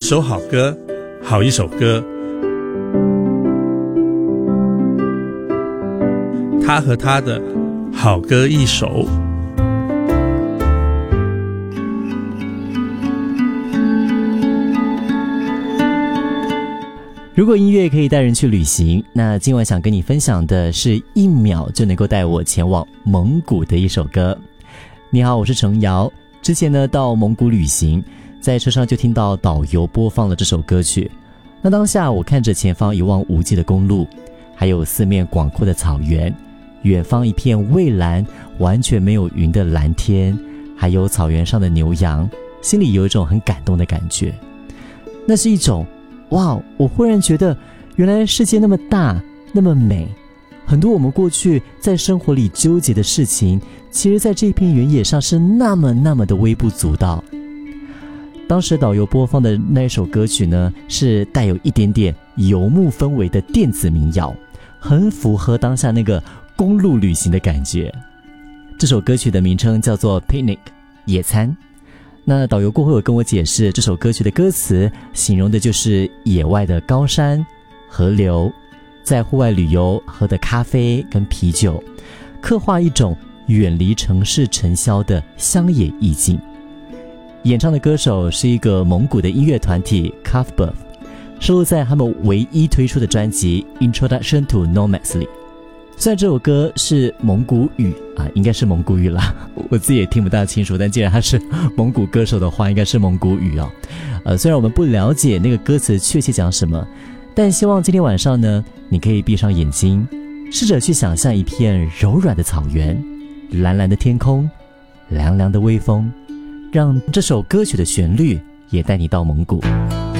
首好歌，好一首歌。他和他的好歌一首。 如果音乐可以带人去旅行，那今晚想跟你分享的是1秒就能够带我前往蒙古的一首歌。你好，我是程瑶。之前呢到蒙古旅行，在车上就听到导游播放了这首歌曲。那当下我看着前方一望无际的公路，还有四面广阔的草原，远方一片蔚蓝完全没有云的蓝天，还有草原上的牛羊，心里有一种很感动的感觉。那是一种哇，我忽然觉得原来世界那么大那么美，很多我们过去在生活里纠结的事情，其实在这片原野上是那么的微不足道。当时导游播放的那一首歌曲呢，是带有一点点游牧氛围的电子民谣，很符合当下那个公路旅行的感觉。这首歌曲的名称叫做 Picnic 野餐。那导游过后有跟我解释，这首歌曲的歌词形容的就是野外的高山、河流，在户外旅游喝的咖啡跟啤酒，刻画一种远离城市尘嚣的乡野意境。演唱的歌手是一个蒙古的音乐团体 Kafbuf， 收录在他们唯一推出的专辑 Introduction to Nomads 里。虽然这首歌是蒙古语应该是蒙古语啦，我自己也听不大清楚，但既然他是蒙古歌手的话，应该是蒙古语虽然我们不了解那个歌词确切讲什么，但希望今天晚上呢，你可以闭上眼睛，试着去想象一片柔软的草原，蓝蓝的天空，凉凉的微风，让这首歌曲的旋律也带你到蒙古。